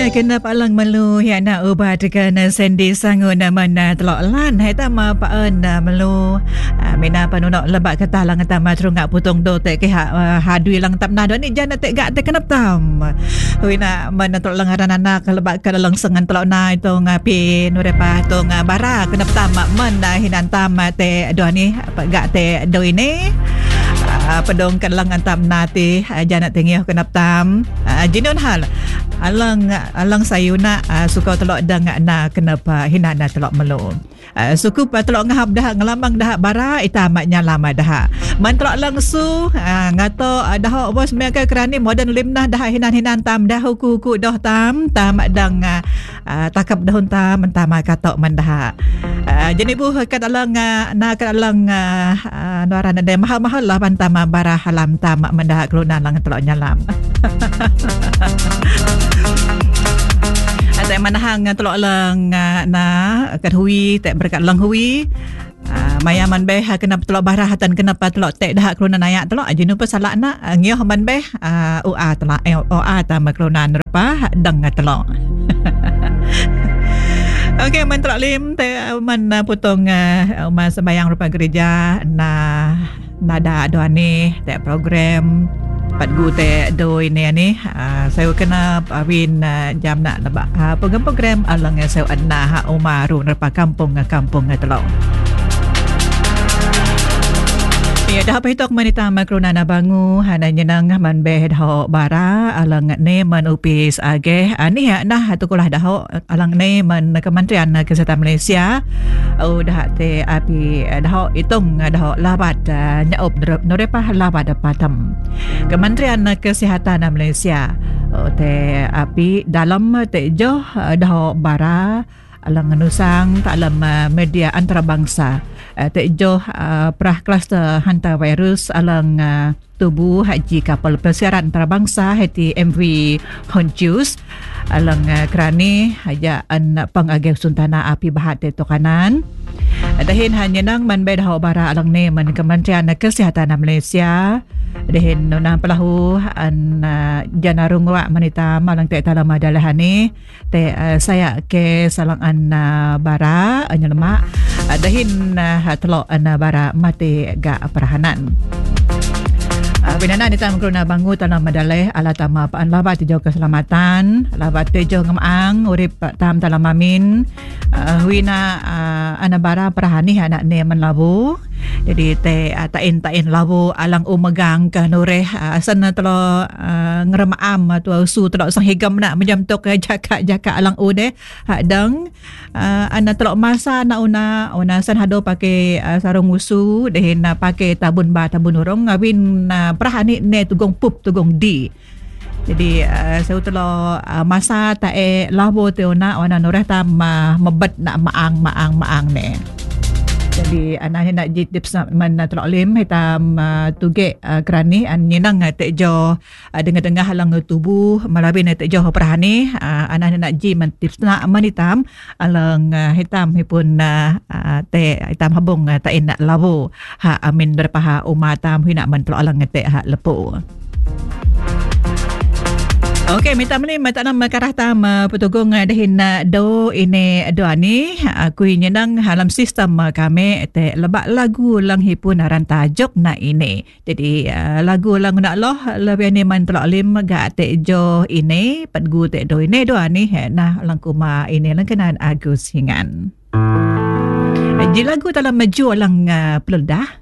Ya, kena palang malu ya nak ubah dengan sendi sangun naman telok lan hai tama paan malu mina panunok lebak kata lang tama trungak putung do tek ke hadui lang tam na do ni jana tek gak tek kenap tam wina man telok lang anak lebak ka lang sengan telok na itu ngapi nurepa tu ngabara kenap tam man hinan tam te do ni gak te do ini pedong kadang antam nati jana tengih kenap tam jinun hal alang sayuna suka telok dang na kenapa hinana telok melo suku telok ngahap dah ngelamang dah bara itamatnya lama dah man telok langsu ngato dah bos mereka kerani modern limnah dah hinan tam dah huku dah tam dang takap dahun tam mentama katok man dah jadi bu kadalang na kadalang nuaran ada mahal-mahal lah pantama bara halam tam mendah kelunan lang telok nyalam tại manahang telok lang na kat hui tak berkat lang hui maya man beh kenapa telok barah hatan kenapa telok tek dah kelunan ayak telok ajinu pasalak na ngioh man beh ua telak oa ta maklunan rupa dang telok okey man telok lim te man potong mas sembayang rupa gereja na nada doane te program Patgu te do ini ni saya kena awin jam nak lebak program alang saya anna umaru nerpa kampung telok ya dah pahitok manita makrona na bangu hana nyenang man beh dah bara alang ne man upis age ani nah tukulah dah alang ne man Kementerian Kesihatan Malaysia dah te api dah hitung dah labat nyaup norepa labat patam Kementerian Kesihatan Malaysia te api dalam te joh dah bara alang nusang dalam media antarabangsa tejoh perah kluster hantar virus alang tubuh haji kapal pesiaran antarabangsa hati MV Honjus alang kerani haja an pangagih suntana api bahat te tokanan dahin hanya nang man bedah bara alang ne man Kementerian Kesihatan Malaysia dahin nang pelahu an janarung wa manita malang te talama dalahani te saya ke salang an bara anyelma dahin telok an bara mati ga perahanan Binana ni tam krona bangu tanam madaleh ala tama paan labat tijau keselamatan labat tijau ngamaang urip tam dalam amin huina anabara perahani anak ne menlabu jadi te tain labu alang umegang ke nureh asan telo ngeremaam tu su telo sanghigam nak menjamtok jaka alang ude hadang ana telo masa na una san hado pakai sarung usu dehin pakai tabun urong ngawin perahani ne tugong pup tugong di jadi saya telo masa tae labo te ona nureh tam mebet nak maang ne jadi anaknya nak tips man telok lim hitam tuge kerani an nyenang tekjo dengar halang tubuh malabin tekjo perahani anaknya nak man tips nak manitam alang hitam hipun te hitam habung ta nak labo amin berpaha umatam hinak man telok alang te lepo Okey, minta meni matanam makarah tam petugong dahin do ini doani aku nyenang halam sistem kami te lebak lagu lang hipun aran tajuk na ini. Jadi lagu lang nak loh lebih ni man telok lim gak te jo ini patgu te do ini doani nah lang kuma ini lang kenan Agus Hingan. Ji lagu dalam maju lang peledah